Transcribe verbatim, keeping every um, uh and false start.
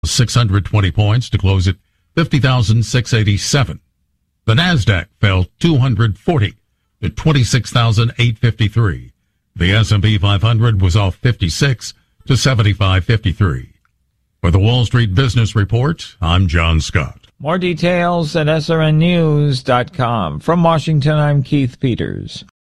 six hundred twenty points to close at fifty thousand six hundred eighty-seven. The NASDAQ fell two hundred forty to twenty-six thousand eight hundred fifty-three. The S and P five hundred was off fifty-six to seventy-five fifty-three. For the Wall Street Business Report, I'm John Scott. More details at S R N news dot com. From Washington, I'm Keith Peters.